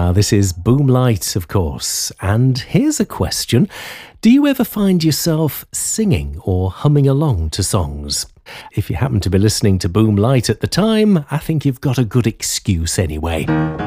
This is Boomlight, of course. And here's a question. Do you ever find yourself singing or humming along to songs? If you happen to be listening to Boomlight at the time, I think you've got a good excuse anyway.